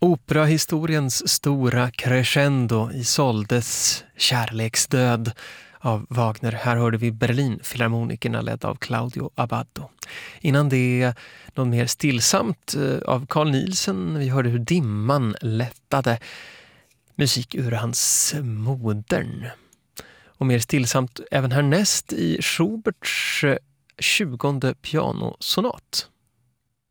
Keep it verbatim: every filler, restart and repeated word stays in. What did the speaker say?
Operahistoriens stora crescendo, Isoldes kärleksdöd av Wagner. Här hörde vi Berlin-filharmonikerna ledd av Claudio Abbado. Innan det något mer stillsamt av Carl Nielsen. Vi hörde hur dimman lättade. Musik ur hans Modern. Och mer stillsamt även härnäst i Schuberts tjugonde pianosonat.